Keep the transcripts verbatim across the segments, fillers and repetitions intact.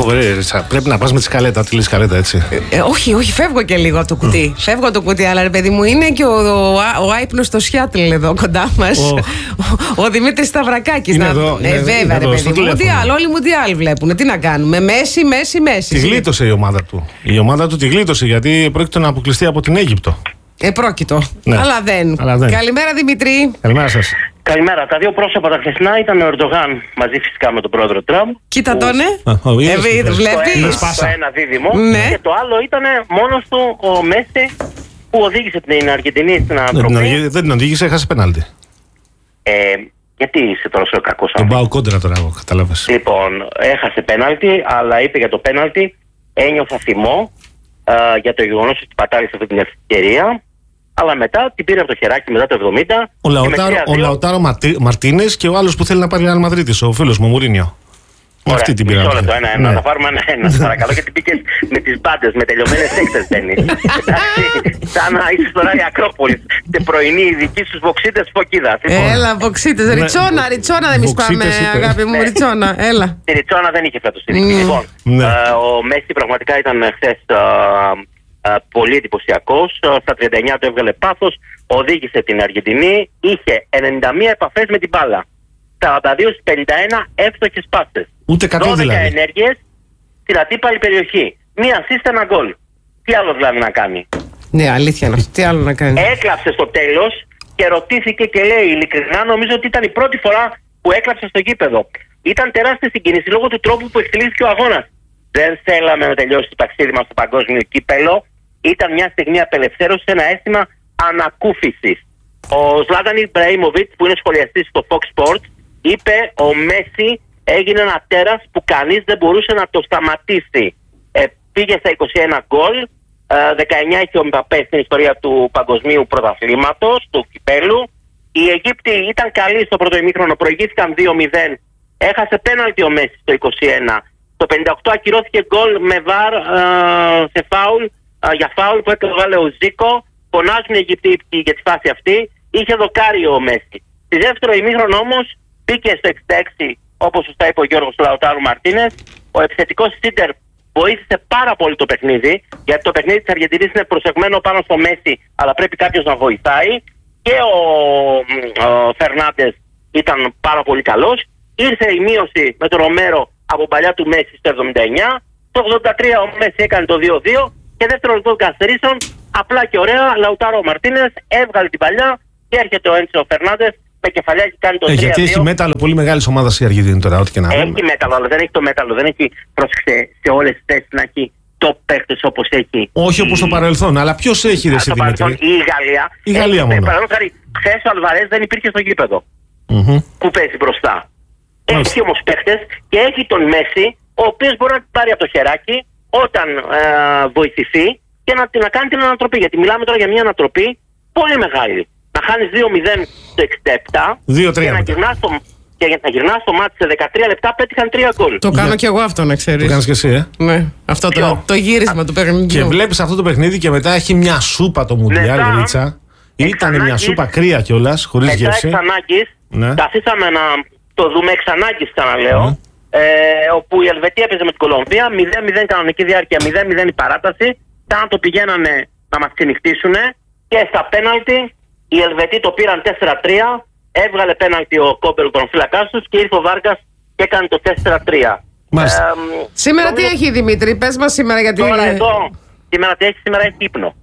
φοβερή. Πρέπει να πας με τη σκαλέτα, τη σκαλέτα, έτσι. Ε, όχι, όχι, φεύγω και λίγο από το κουτί. Mm. Φεύγω το κουτί, αλλά ρε παιδί μου, είναι και ο, ο, ο άϊπνος στο Σιάτλ εδώ κοντά μας. Oh. Ο, ο Δημήτρης Σταυρακάκης. Είναι να... εδώ, ε, είναι, βέβαια, είναι ρε παιδί μου. Μουντιάλ, όλοι Μουντιάλ βλέπουν. Τι να κάνουμε. Μέση, Μέση, Μέση. Τη γλίτωσε η ομάδα του. Η ομάδα του τη γλίτωσε γιατί πρόκειται να αποκλειστεί από την Αίγυπτο. Επρόκειτο. Ναι. Αλλά, δεν. Αλλά δεν. Καλημέρα, Δημητρή. Καλημέρα σας. Καλημέρα. Τα δύο πρόσωπα τα χθεσινά ήταν ο Ερντογάν μαζί φυσικά με τον πρόεδρο Τραμπ. Κοίτα που... τον, ε. ε βλέπεις. Το ένα δίδυμο. Ναι. Και το άλλο ήταν μόνος του ο Μέση που οδήγησε την Αργεντινή στην ανατροπή. Δεν την οδήγησε, έχασε πέναλτι. Ε, γιατί είσαι τόσο κακός άνθρωπος? Τον πάω κόντρα τώρα, εγώ, κατάλαβες. Λοιπόν, έχασε πέναλτι, αλλά είπε για το πέναλτι, ένιωθα θυμό α, για το γεγονός ότι πατάρισε αυτή την ευκαιρία. Αλλά μετά την πήρε από το χεράκι μετά το εβδομήντα. Ο Λαουτάρο, ο Λαουτάρο Μαρτίνες και ο άλλος που θέλει να πάρει Ρεάλ Μαδρίτης, ο φίλος μου, Μουρίνιο. Ωραία, αυτή την πήρα. Μισό λεπτό, ένα, ένα, ναι. Θα πάρουμε ένα, ένα, παρακαλώ, γιατί πήγες με τις μπάντες, με τελειωμένες έξτρες τέννις. Σαν να είσαι στο Ράλι Ακρόπολης. Και πρωινή οι δικοί στους βοξίτες φωκίδας. Έλα, βοξίτες, ριτσόνα, ριτσόνα δεν εμείς πάμε, αγάπη μου, ριτσόνα, έλα. Τη ριτσόνα δεν είχε φέτος στηρίξει. Λοιπόν, ο Μέση πραγματικά ήταν χθες πολύ εντυπωσιακός. Στα τριάντα εννιά του έβγαλε πάθος, οδήγησε την Αργεντινή, είχε ενενήντα μία επαφές με την μπάλα. σαράντα δύο στις πενήντα ένα εύστοχες πάσες. Ούτε κατώ δώδεκα δηλαδή. ενέργειες στην αντίπαλη περιοχή. Μία assist, ένα γκολ. Τι άλλο δηλαδή να κάνει? Ναι, αλήθεια είναι αυτό. Τι άλλο να κάνει? Έκλαψε στο τέλος και ρωτήθηκε και λέει ειλικρινά, νομίζω ότι ήταν η πρώτη φορά που έκλαψε στο γήπεδο. Ήταν τεράστια συγκίνηση λόγω του τρόπου που εκτελήθηκε ο αγώνας. Δεν θέλαμε να τελειώσει το ταξίδι μας στο παγκόσμιο κύπελο. Ήταν μια στιγμή απελευθέρωσης, ένα αίσθημα ανακούφισης. Ο Ζλάταν Ιμπραήμοβιτς, που είναι σχολιαστής στο Fox Sports, είπε ο Μέση έγινε ένα τέρας που κανείς δεν μπορούσε να το σταματήσει. Ε, πήγε στα είκοσι ένα γκολ, ε, δεκαεννιά είχε ο Μπαπέ στην ιστορία του παγκοσμίου πρωταθλήματος, του κυπέλου. Οι Αιγύπτιοι ήταν καλοί στο πρώτο ημίχρονο, προηγήθηκαν δύο μηδέν, έχασε πέναλτι ο Μέση στο είκοσι ένα. Το πενήντα οκτώ ακυρώθηκε γκολ με βαρ ε, σε φάουλ, ε, για φάουλ που έκανε ο Ζίκο. Φωνάζουν οι Αιγυπτίοι για τη φάση αυτή. Είχε δοκάρει ο Μέση. Στη δεύτερο ημίχρονο όμως μπήκε στο εξήντα έξι, όπως σωστά είπε ο Γιώργος Λαουτάρου Μαρτίνες. Ο επιθετικός Σίντερ βοήθησε πάρα πολύ το παιχνίδι, γιατί το παιχνίδι της Αργεντινής είναι προσεγμένο πάνω στο Μέση, αλλά πρέπει κάποιος να βοηθάει. Και ο, ο Φερνάντες ήταν πάρα πολύ καλός. Ήρθε η μείωση με τον Ρομέρο από παλιά του Μέση στο εβδομήντα εννιά. Το ογδόντα τρία ο Μέση έκανε το δύο δύο και δεύτερο λεπτό καθαρίσεων. Απλά και ωραία, Λαουτάρο Μαρτίνες έβγαλε την παλιά και έρχεται ο Έντσο Φερνάντες με κεφαλιά και κάνει το τρία δύο. Ε, γιατί έχει μέταλλο πολύ μεγάλη ομάδα η Αργεντινή τώρα, ό,τι και να έχει μέταλλο, αλλά δεν έχει το μέταλλο. Δεν έχει, πρόσεξε, σε όλες τις θέσεις να έχει top παίκτες όπως έχει. Όχι η... όπως στο παρελθόν, αλλά ποιος έχει ρε εσύ Δημήτρη? Η Γαλλία. Η Γαλλία έχει, μόνο. Παραδείγματος χάρη, χθες ο Αλβαρές δεν υπήρχε στο γήπεδο. Mm-hmm. Που παίζει μπροστά. Mm-hmm. Έχει όμως παίκτες και έχει τον Μέση, ο οποίος μπορεί να την πάρει από το χεράκι όταν ε, βοηθηθεί και να, να κάνει την ανατροπή. Γιατί μιλάμε τώρα για μια ανατροπή πολύ μεγάλη. Να χάνεις δύο μηδέν στο εξήντα επτά δύο τρία και να γυρνάς στο, και να γυρνάς στο μάτι σε δεκατρία λεπτά πέτυχαν τρία γκολ. Το κάνω yeah. κι εγώ αυτό, να ξέρεις. Το κάνεις και εσύ, ε? Ναι, αυτό το, το γύρισμα Α, του παιχνιδιού. Και βλέπεις αυτό το παιχνίδι και μετά έχει μια σούπα το Μουντιάλ, Ρίτσα. Ήταν μια σούπα κρύα κιόλας, χωρίς μετά γεύση. Μετά εξ ανάγκης, ναι. τα αφήσαμε να το δούμε εξ ανάγκης, ξαναλέω. Mm. Ε, όπου η Ελβετία έπαιζε με την Κολομβία, μηδέν μηδέν κανονική διάρκεια, μηδέν μηδέν η παράταση. Σαν το πηγαίνανε να μας ξενυχτήσουνε και στα πέναλτι οι Ελβετοί το πήραν τέσσερα τρία, έβγαλε πέναλτι ο Κόμπελ τον φύλακάς τους και ήρθε ο Βάργκας και έκανε το τέσσερα τρία. Ε, σήμερα νομίζω... τι έχει Δημήτρη, πες μας σήμερα γιατί... Τώρα είναι... εδώ, σήμερα τι έχει, σήμερα έχει ύπνο.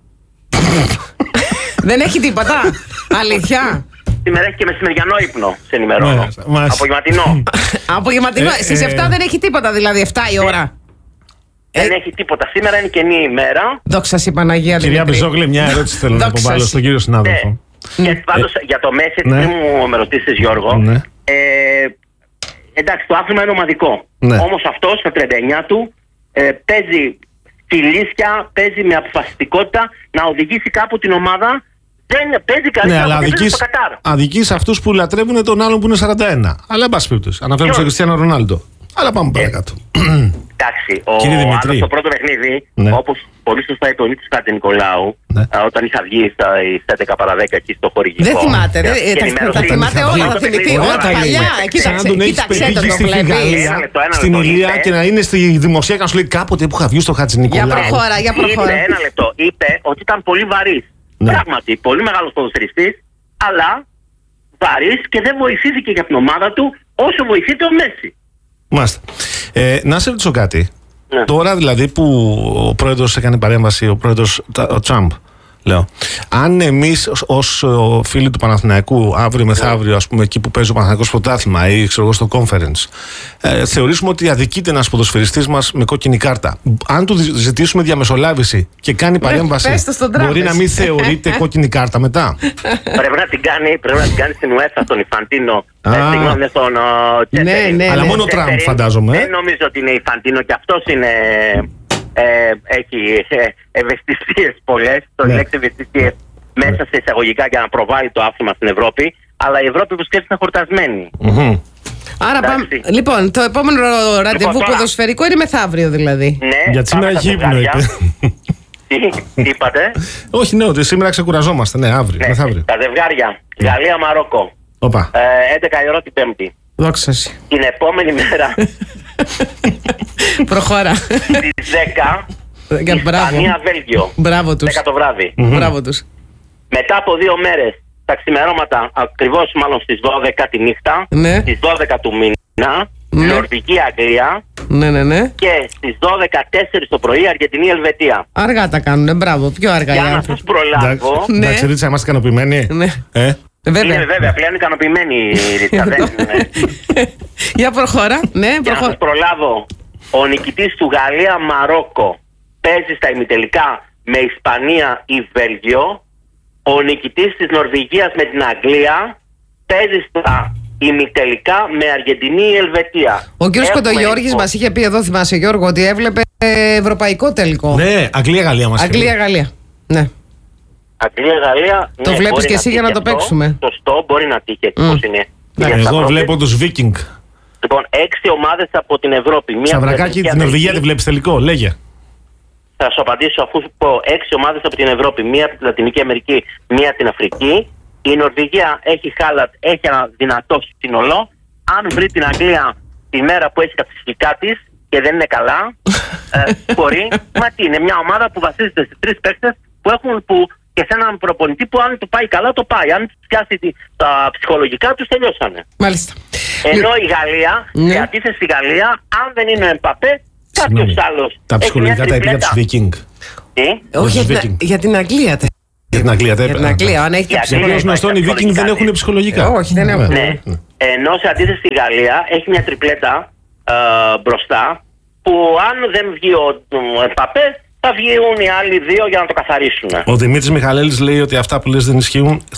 Δεν έχει τίποτα, αλήθεια. Σήμερα έχει και μεσημεριανό ύπνο, σε ενημερώνω. Απογευματινό. Απογευματινό, στις επτά δεν έχει τίποτα δηλαδή, επτά η ώρα. Δεν ε... έχει τίποτα. Σήμερα είναι καινή ημέρα. Δόξα σοι Παναγία. Κυρία Μπεζόγλη, μια ερώτηση θέλω να υποβάλω στον κύριο συνάδελφο. Ναι. Και πάντως ε... για το Μέση, επειδή ναι. μου με ρωτήσεις Γιώργο, ναι. ε... εντάξει, το άθλημα είναι ομαδικό. Ναι. Όμως αυτό στα τριάντα εννιά του ε, παίζει φιλίσια, παίζει με αποφασιστικότητα να οδηγήσει κάπου την ομάδα. Δεν παίζει καλύτερα ναι, από την στο Κατάρ. Αδικείς αυτούς που λατρεύουν τον άλλον που είναι σαράντα ένα. Αλλά εν πάση περιπτώσει, αναφέρουμε στον Κριστιάνο Ρονάλντο. Αλλά πάμε παρακάτω. Ε, Εντάξει, ο Δημητρή, στο πρώτο παιχνίδι, ναι. όπως πολύ σωστά είπε ο Νίκος Χατζηνικολάου, ναι. όταν είχα βγει στα έντεκα παρά δέκα εκεί στο χορηγικό. Δεν θυμάται, δεν, τα, τα θυμάται όλα, θα θυμηθεί όλα τα παλιά. Κοίταξε, κοίταξε το το βλέπει. Στην Ηλία και να είναι στη δημοσία και να σου λέει κάποτε που είχα βγει στο Χατζηνικολάου. Για προχώρα, για προχώρα. Είπε, ένα λεπτό, είπε ότι ήταν πολύ βαρύς. Ναι. Πράγματι, πολύ μεγάλος ποδοσφαιριστής, αλλά βαρύς και δεν βοηθήθηκε για την ομάδα του όσο βοηθείται ο Μέση. Μάλιστα. Ε, να σε ρωτήσω κάτι. Ναι. Τώρα δηλαδή που ο πρόεδρος έκανε παρέμβαση, ο πρόεδρος ο Τραμπ, λέω, αν εμείς ως φίλοι του Παναθηναϊκού αύριο μεθαύριο, ας πούμε, εκεί που παίζει ο Παναθηναϊκός πρωτάθλημα ή ξέρω εγώ στο conference, ε, θεωρήσουμε ότι αδικείται ένας ποδοσφαιριστής μας με κόκκινη κάρτα, αν του ζητήσουμε διαμεσολάβηση και κάνει παρέμβαση, μπορεί να μην θεωρείται κόκκινη κάρτα μετά? Πρέπει να την κάνει, πρέπει να την κάνει στην UEFA, στον Ιφαντίνο. Ναι, στον ναι, ναι. Αλλά μόνο ο Τραμπ, φαντάζομαι. Δεν νομίζω ότι είναι Ιφαντίνο και αυτός είναι. Ε, έχει ε, ευαισθησίες πολλές, το ναι. λέξη ευαισθησίες ναι. μέσα σε εισαγωγικά για να προβάλλει το άθλημα στην Ευρώπη, αλλά η Ευρώπη που σκέφτεται είναι χορτασμένη. Mm-hmm. Άρα πάμε. Λοιπόν, το επόμενο ραντεβού λοιπόν, ποδοσφαιρικό είναι μεθαύριο δηλαδή. Ναι, για σήμερα έχει ύπνο, είπε. Τι είπατε? Όχι, ναι, ότι σήμερα ξεκουραζόμαστε. Ναι, αύριο. Ναι. Μεθαύριο. Τα ζευγάρια. Ναι. Γαλλία-Μαρόκο. Ε, έντεκα η ώρα την Πέμπτη. Δόξα σου. Την επόμενη μέρα. Προχώρα. Στις δέκα. Ισπανία-Βέλγιο. Μπράβο τους. δέκα το βράδυ. Mm-hmm. Μπράβο τους. Μετά από δύο μέρες, τα ξημερώματα, ακριβώς μάλλον στις δώδεκα τη νύχτα, ναι. στις δώδεκα του μήνα, ναι. Νορβηγία-Αγγλία. Ναι, ναι, ναι. Και στις δώδεκα τέσσερα το πρωί Αργεντινή-Ελβετία. Αργά τα κάνουνε, μπράβο. Πιο αργά. Για να σας προλάβω. Ναι. Εντάξει, Ρίτσα, είμαστε ικανοποιημένοι. Ναι. Ε? Βέβαια. Είναι βέβαια, πλέον ικανοποιημένη η Ρίτσα. Δεν είναι. Για προχώρα. Ναι, για προχώρα. να σας προλάβω. Ο νικητής του Γαλλία-Μαρόκο παίζει στα ημιτελικά με Ισπανία ή Βέλγιο. Ο νικητής της Νορβηγίας με την Αγγλία παίζει στα ημιτελικά με Αργεντινή ή Ελβετία. Ο κ. Κοντογιώργης λοιπόν μας είχε πει εδώ, θυμάσαι Γιώργο, ότι έβλεπε ευρωπαϊκό τελικό. Ναι, Αγγλία-Γαλλία μας είχε. Αγγλία-Γαλλία. Ναι. Αγγλία-Γαλλία. Το ναι, βλέπεις και εσύ για να το παίξουμε. Σωστό, μπορεί να τύχει έτσι mm. πώς είναι. Ναι, εγώ βλέπω τους Βίκινγκ. Λοιπόν, έξι ομάδες από την Ευρώπη. Σαβρακάκι, την Νορβηγία τη βλέπεις τελικό, λέγε. Θα σου απαντήσω αφού σου πω έξι ομάδες από την Ευρώπη, μία από την Λατινική Αμερική, μία από την Αφρική. Η Νορβηγία έχει χάλατ, έχει ένα δυνατό σύνολο. Αν βρει την Αγγλία τη μέρα που έχει τα ψυχικά της και δεν είναι καλά, ε, μπορεί. Μα τι, είναι μια ομάδα που βασίζεται σε τρεις παίκτες που έχουν που, και σε έναν προπονητή που αν του πάει καλά το πάει. Αν πιάσει τη, τα ψυχολογικά τους τελειώσανε. Μάλιστα. Ενώ η Γαλλία, ναι. σε αντίθεση στη Γαλλία, αν δεν είναι ο Εμπαπέ, κάποιος άλλος. Τα ψυχολογικά τα είπε για τους Βίκινγκ. Τι? Όχι, για, την, για την Αγγλία. Για την Αγγλία, για την Αγγλία, αν έχει τα ψυχολογικά. Ως γνωστόν, οι Βίκινγκ δεν έχουν ψυχολογικά. Όχι, δεν έχουν. Ναι. Ενώ σε αντίθεση στη Γαλλία έχει μια τριπλέτα ε, μπροστά, που αν δεν βγει ο Εμπαπέ, θα βγουν οι άλλοι δύο για να το καθαρίσουν. Ο Δημήτρης Μιχαλέλης λέει ότι αυτά που λες δεν ισχύουν.